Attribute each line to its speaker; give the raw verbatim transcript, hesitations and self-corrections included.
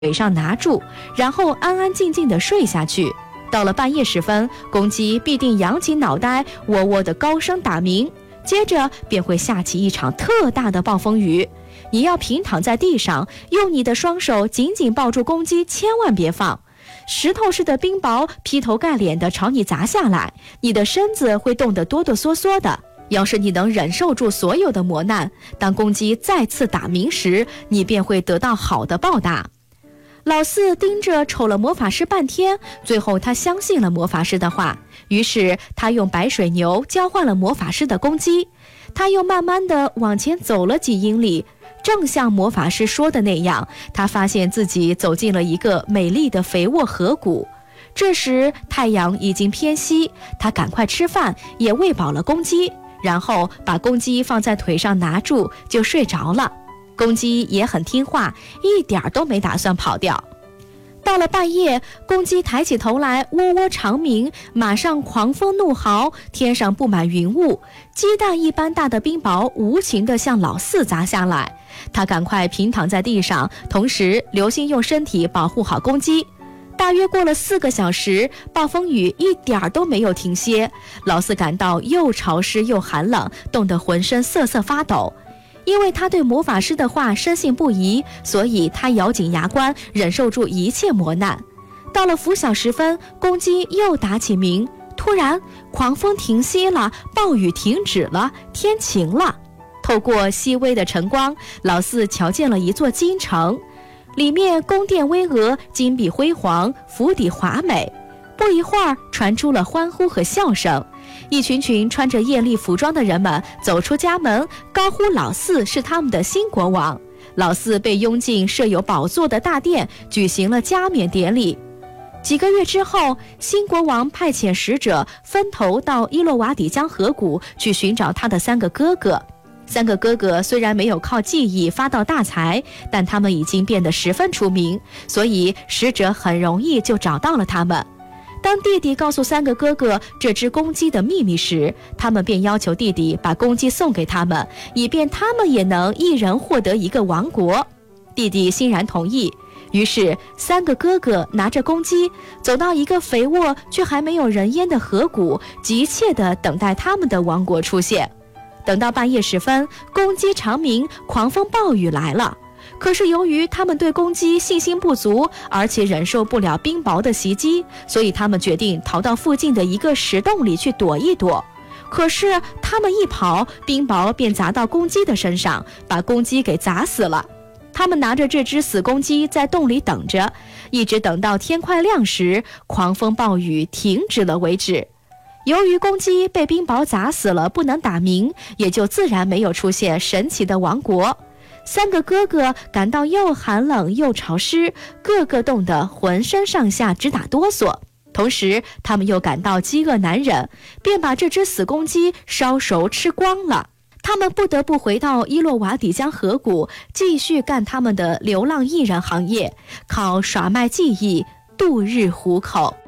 Speaker 1: 腿上拿住，然后安安静静地睡下去。到了半夜时分，公鸡必定扬起脑袋，喔喔地高声打鸣，接着便会下起一场特大的暴风雨。你要平躺在地上，用你的双手紧紧抱住公鸡，千万别放。石头似的冰雹劈头盖脸地朝你砸下来，你的身子会冻得哆哆嗦嗦的。要是你能忍受住所有的磨难，当公鸡再次打鸣时，你便会得到好的报答。老四盯着瞅了魔法师半天，最后他相信了魔法师的话，于是他用白水牛交换了魔法师的公鸡。他又慢慢地往前走了几英里，正像魔法师说的那样，他发现自己走进了一个美丽的肥沃河谷。这时太阳已经偏西，他赶快吃饭，也喂饱了公鸡，然后把公鸡放在腿上拿住，就睡着了。公鸡也很听话，一点都没打算跑掉。到了半夜，公鸡抬起头来，喔喔长鸣，马上狂风怒号，天上布满云雾，鸡蛋一般大的冰雹无情地向老四砸下来。他赶快平躺在地上，同时留心用身体保护好公鸡。大约过了四个小时，暴风雨一点都没有停歇。老四感到又潮湿又寒冷，冻得浑身瑟瑟发抖。因为他对魔法师的话深信不疑，所以他咬紧牙关，忍受住一切磨难。到了拂晓时分，公鸡又打起鸣，突然狂风停息了，暴雨停止了，天晴了。透过细微的晨光，老四瞧见了一座京城，里面宫殿巍峨，金碧辉煌，府邸华美。不一会儿，传出了欢呼和笑声。一群群穿着艳丽服装的人们走出家门，高呼老四是他们的新国王。老四被拥进设有宝座的大殿，举行了加冕典礼。几个月之后，新国王派遣使者分头到伊洛瓦底江河谷去寻找他的三个哥哥。三个哥哥虽然没有靠技艺发到大财，但他们已经变得十分出名，所以使者很容易就找到了他们。当弟弟告诉三个哥哥这只公鸡的秘密时，他们便要求弟弟把公鸡送给他们，以便他们也能一人获得一个王国。弟弟欣然同意，于是三个哥哥拿着公鸡走到一个肥沃却还没有人烟的河谷，急切地等待他们的王国出现。等到半夜时分，公鸡长鸣，狂风暴雨来了。可是由于他们对公鸡信心不足，而且忍受不了冰雹的袭击，所以他们决定逃到附近的一个石洞里去躲一躲。可是他们一跑，冰雹便砸到公鸡的身上，把公鸡给砸死了。他们拿着这只死公鸡在洞里等着，一直等到天快亮时，狂风暴雨停止了为止。由于公鸡被冰雹砸死了，不能打鸣，也就自然没有出现神奇的王国。三个哥哥感到又寒冷又潮湿，个个冻得浑身上下直打哆嗦。同时他们又感到饥饿难忍，便把这只死公鸡烧熟吃光了。他们不得不回到伊洛瓦底江河谷，继续干他们的流浪艺人行业，靠耍卖技艺度日糊口。